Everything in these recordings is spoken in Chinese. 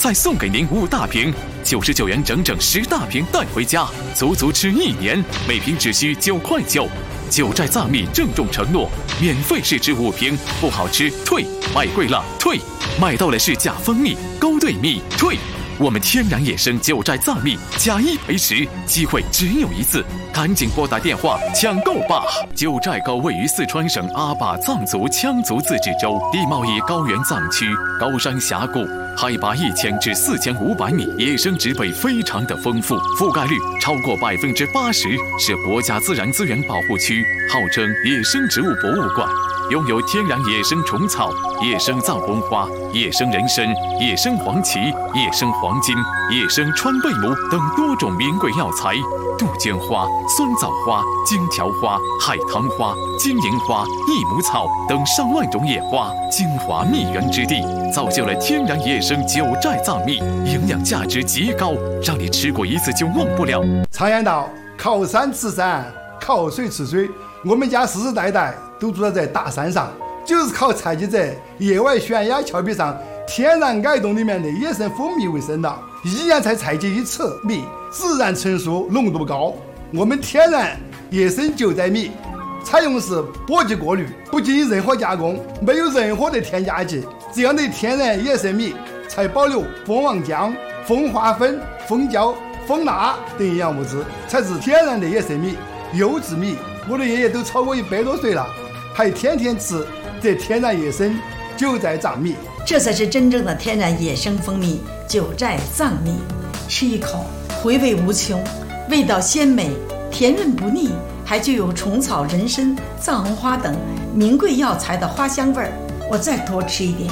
再送给您5大瓶，99元整整10大瓶带回家，足足吃1年，每瓶只需9块9。九寨藏蜜郑重承诺，免费试吃5瓶，不好吃退，买贵了退，买到了是假蜂蜜、勾兑蜜退。我们天然野生九寨藏蜜加1赔10，机会只有一次，赶紧拨打电话抢购吧！九寨沟位于四川省阿坝藏族羌族自治州，地貌以高原藏区，高山峡谷，海拔1000至4500米，野生植被非常的丰富，覆盖率超过80%，是国家自然资源保护区，号称野生植物博物馆。拥有天然野生虫草、野生藏红花、野生人参、野生黄芪、野生黄金、野生川贝母等多种名贵药材，杜鹃花、酸枣花、荆条花、海棠花、金银花、益母草等上万种野花，精华蜜源之地，造就了天然野生九寨藏蜜，营养价值极高，让你吃过一次就忘不了。 常言道，靠山吃山，靠水吃水，我们家世世代代都住在大山上，就是靠采集在野外悬崖峭壁上天然矮洞里面的野生蜂蜜为生的，一年才采集1次蜜，自然成熟，浓度高。我们天然野生九寨蜜采用是播级过滤，不经任何加工，没有任何的添加剂，这样的天然野生蜜才保留蜂王浆、蜂花粉、蜂胶、蜂蜡等营养物质，才是天然的野生蜜、优质蜜。我的爷爷都超过100多岁了，还天天吃这天然野生九寨藏蜜， 这才是真正的天然野生蜂蜜九寨藏蜜。吃一口，回味无穷，味道鲜美，甜润不腻，还具有虫草、人参、藏红花等名贵药材的花香味儿。我再多吃一点。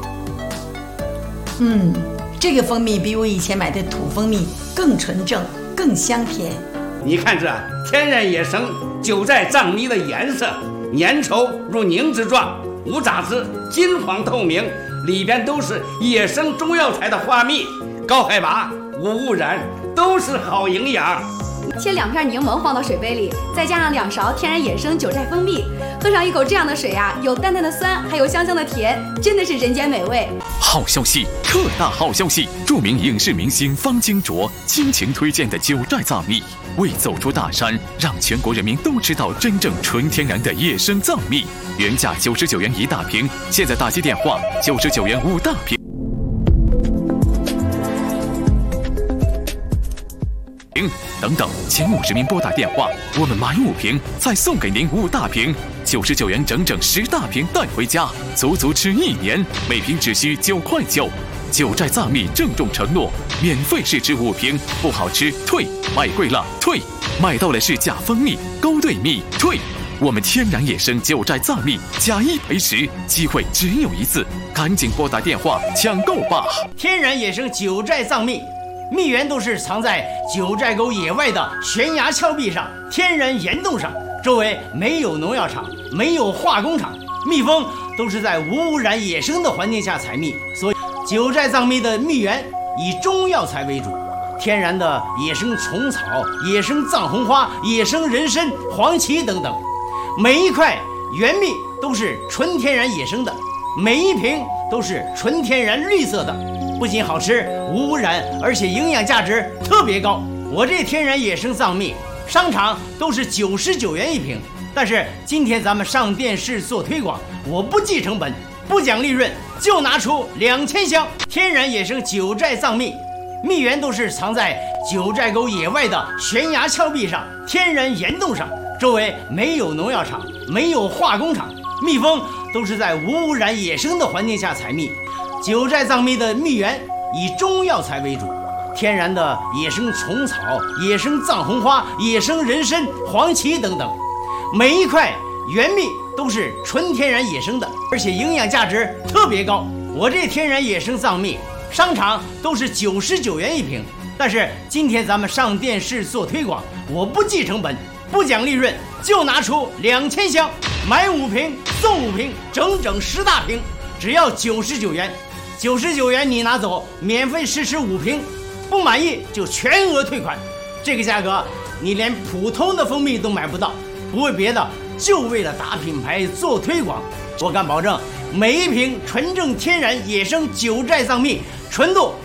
这个蜂蜜比我以前买的土蜂蜜更纯正，更香甜。 你看这天然野生九寨藏蜜的颜色，粘稠如凝脂状，无杂质，金黄透明，里边都是野生中药材的花蜜，高海拔，无污染，都是好营养。 切2片柠檬放到水杯里，再加上2勺天然野生九寨蜂蜜，喝上一口这样的水啊，有淡淡的酸，还有香香的甜，真的是人间美味。 好消息，特大好消息！著名影视明星方金卓倾情推荐的九寨藏蜜，为走出大山，让全国人民都知道真正纯天然的野生藏蜜。原价99元1大瓶，现在打击电话99元5大瓶。等等，前50名拨打电话，我们买5瓶，再送给您5大瓶，99元整整10大瓶带回家，足足吃1年，每瓶只需9块9。九寨藏蜜郑重承诺，免费试吃5瓶，不好吃退，买贵了退，买到了是假蜂蜜、勾兑蜜退。我们天然野生九寨藏蜜加1赔10，机会只有一次，赶紧拨打电话抢购吧！ 天然野生九寨藏蜜。蜜源都是藏在九寨沟野外的悬崖峭壁上、天然岩洞上，周围没有农药厂，没有化工厂，蜜蜂都是在无污染野生的环境下采蜜，所以九寨藏蜜的蜜源以中药材为主，天然的野生虫草、野生藏红花、野生人参、黄芪等等，每一块原蜜都是纯天然野生的，每一瓶都是纯天然绿色的，不仅好吃无污染，而且营养价值特别高。我这天然野生藏蜜商场都是99元1瓶，但是今天咱们上电视做推广，我不计成本，不讲利润，就拿出2000箱天然野生九寨藏蜜。蜜源都是藏在九寨沟野外的悬崖峭壁上、天然岩洞上，周围没有农药厂，没有化工厂，蜜蜂都是在无污染野生的环境下采蜜。九寨藏蜜的蜜源以中药材为主，天然的野生虫草、野生藏红花、野生人参、黄芪等等，每一块原蜜都是纯天然野生的，而且营养价值特别高。我这天然野生藏蜜商场都是99元1瓶，但是今天咱们上电视做推广，我不计成本，不讲利润，就拿出2000箱，买5瓶送5瓶，整整10大瓶，只要99元。99元你拿走，免费试吃5瓶，不满意就全额退款。这个价格你连普通的蜂蜜都买不到，不为别的，就为了打品牌做推广。我敢保证，每一瓶纯正天然野生九寨藏蜜纯度